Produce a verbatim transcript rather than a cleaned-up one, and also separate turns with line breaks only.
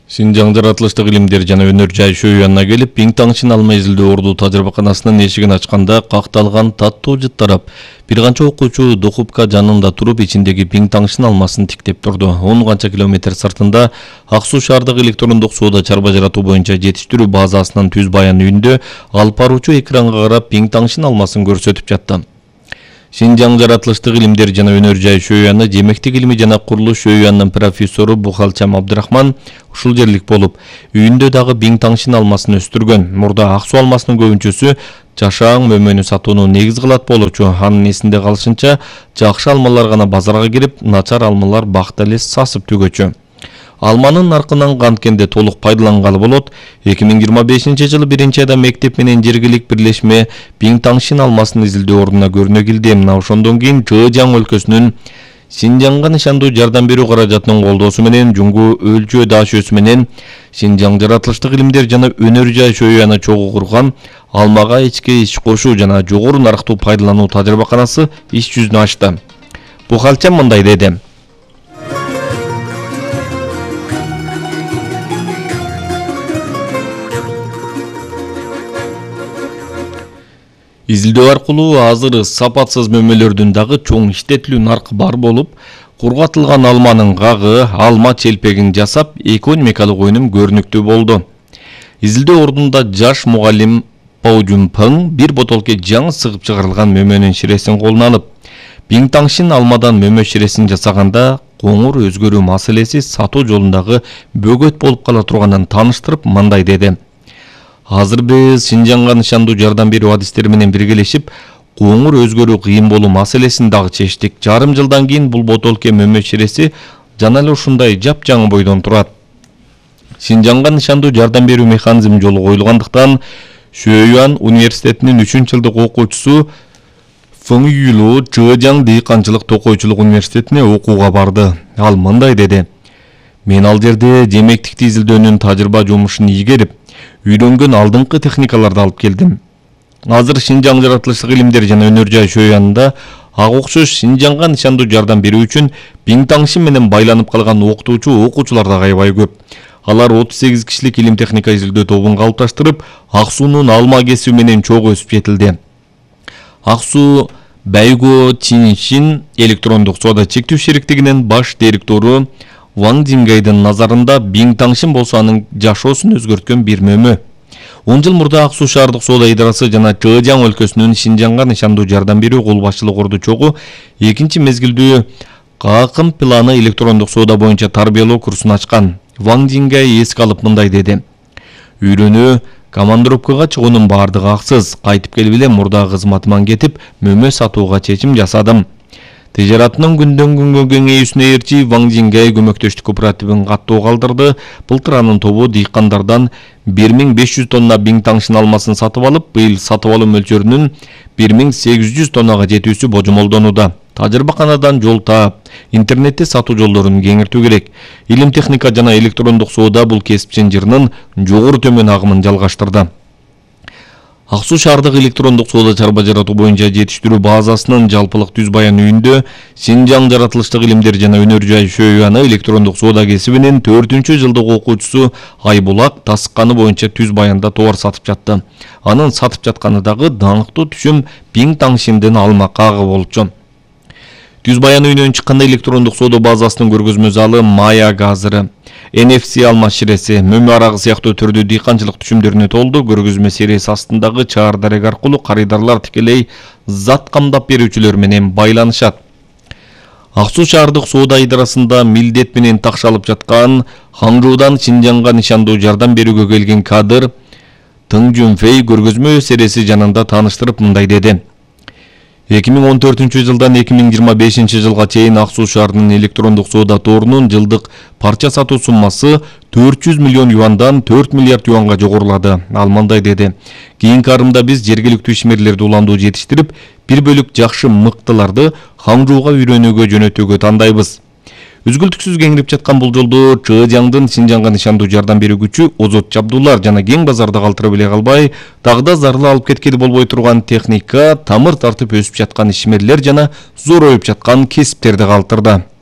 Синжаң жаратылыштык илимдер жана өнөр жайшоо янына келип, Пиң Таңшин алма изилдөө орду тажрыйбаканасынын эшигин ачканда какталган таттуу жыт тарап, бир канча окуучу Духупка жанында туруп, ичиндеги Пиң Таңшин алмасын тиктеп турду. он канча километр сыртында Ак Суу шаардык электрондук соода чарба жаратуу боюнча жетиштирүү базасынын Түз Баян үйүндө алып баруучу экранга карап Пиң Таңшин алмасын көрсөтүп жатты. Синжаң жаратылыштык илимдер жана өнөр жайшоо яны жемектик илими жана курулуш янынын профессору Бухалчам Абдрахман ушул жерлик болуп, үйүндө дагы Пиң Таңшин алмасын өстүргөн. Мурда Ак Суу алмасынын көбүнчөсү жашаң мөмөнү сатууну негиз кылат болчу. Анын эсинде калышынча, жакшы алмалар гана базарга кирип, начар алмалар бакта эле сасып түгөчү. Алманын наркынан канткенде толук пайдалангалы болот. эки миң жыйырма бешинчи жылы биринчи айда мектеп менен жергилик бирлешме Пиң Таңшин алмасын изилдөө ордуна көрүнө келди. Мына ошондон кийин Чжэжяң өлкөсүнүн Синжаңга нышандуу жардам берүү каражатынын колдоосу менен Жуңгу өлчө дашөөсү менен Синжаң жаратылыштык илимдер жана өнөр жайшоо яны чогуу курган алмага ички иш кошуу жана жогору нарыктуу пайдалануу тажрыйбаканасы иш жүзүнө ачты. Бухалчам мындай деди. Изилдөө аркылуу азыр сапатсыз мөмөлөрдүн дагы чоң иштетилүү наркы бар болуп, кургатылган алманын гагы, алма челпегин жасап, экономикалык өнүм көрүнүктүү болду. Изилдөө ордунда жаш мугалим Пау Жунпың бир ботолке жаңы сыгып чыгарылган мөмөнүн ширесин колуна алып, Пиң Таңшин алмадан мөмө ширесин жасаганда коңур өзгөрүү маселеси сатуу жолундагы бөгөт болуп кала турганын тааныштырып, мындай деди. Азыр биз Синжаңга нышандуу жардам берүү адистери менен биргелешип, коңур өзгөрүү кыйын болуу маселесин дагы чечтик. Жарым жылдан кийин бул ботолке мөмө ширеси жана эле ушундай жапжаңы бойдон турат. Синжаңга нышандуу жардам берүү механизми жолу коюлгандыктан, Шүйөйан университетинин үчүнчү жылдык окуучусу Фың Юйлу Чжэжяң дыйканчылык токойчулук университетине окууга барды. Ал мындай деди. Мен ал жерде жемектикти изилдөөнүн тажрыйба жумушун ийгерип, үйрөнгөн алдыңкы техникаларды алып келдим. Азыр Синжаң жаратылыштык илимдер жана өнөр жайшоо янында ага окшош Синжаңга нышандуу жардам берүү үчүн Пиң Таңшин менен байланып калган окутуучу окуучулар да аябай көп. Алар отуз сегиз кишилик илим техника изилдөө тобун калыпташтырып, Ак Суунун алма кесиби менен чогуу өсүп жетилди. Ак Суу Байго Чиншин электрондук соода чектүү шериктигинин баш директору Ван Дингайдын назарында Пиң Таңшин болсо анын жашоосун өзгөрткөн бир мөмө. он жыл мурда Ак Суу шаардык соода идарасы жана Чжэжяң өлкөсүнүн Синжаңга нышандуу жардам берүү кол башчылык орду чогуу экинчи мезгилдүү каакым планы электрондук соода боюнча тарбиялоо курсун ачкан. Ван Дингай эске алып мындай деди. Үйрөнүү командировкага чыгуунун бардыгы аксыз. Кайтып келип эле мурдагы кызматыман кетип, мөмө сатууга чечим жасадым. Тижаратынын күндөн күнгө кеңейүүсүнө ээрчи Ван Дингай көмөктөштүк кооперативин каттоо калдырды. Былтыр анын тобу дыйкандардан бир миң беш жүз тонна Пиң Таңшин алмасын сатып алып, быйыл сатып алуу мөлчөрүнүн бир миң сегиз жүз тоннага жетүүсү божомолдонууда. Тажрыйбаканадан жол таап, интернетте сатуу жолдорун кеңиртүү керек. Илим техника жана электрондук соода бул кесиптин жырынын жогору төмөн агымын жалгаштырды. Ак Суу шаардык электрондук соода чарба жаратуу боюнча жетиштирүү базасынын жалпылык Түз Баян үйүндө Синжаң жаратылыштык илимдер жана өнөр жайшоо яны электрондук соода кесибинин төртүнчү жылдык окуучусу Айбулак тасыкканы боюнча Түз Баянда товар сатып жатты. Анын сатып жатканы дагы даңктуу түшүм Пиң Таңшиндин алма кагы болчу. Түз Баян үйүнөн чыкканда электрондук соода базасынын көргөзмө залы Мая газыры, Эн Эф Си алма ширеси, мөмө арагы сыяктуу түрдүү дыйканчылык түшүмдөрүнө толду. Көргөзмө сериясы астындагы чаар дарек аркылуу карыдарлар тикелей зат камдап берүүчүлөр менен байланышат. Ак Суу шаардык соода идарасында милдет менен такшалып жаткан Ханчжуудан Синжаңга нышандуу жардам берүүгө келген кадр Тың Жунфэй көргөзмө сериясы жанында тааныштырып мындай деди. эки миң он төртүнчү жылдан эки миң жыйырма бешинчи жылга чейин Ак Суу шаарынын электрондук соода торунун жылдык парча сатуу суммасы төрт жүз миллион юандан төрт миллиард юанга жогорулады. Ал мындай деди. Кийинки арымда биз жергиликтүү ишмерлерди уландуу жетиштирип, бир бөлүк жакшы мыктыларды Ханчжууга үйрөнүүгө жөнөтүүгө тандайбыз. Үзгүлтүксүз кеңирип жаткан бул жолдо Чжэжяңдын Синжаңга нышандуу жардам берүү күчү Озот Жабдуллар жана кең базарда калтырып эле калбай, дагы да зарыл алып кеткели болбой турган техника, тамыр тартып өсүп жаткан ишмерлер жана зороюп жаткан кесиптерди калтырды.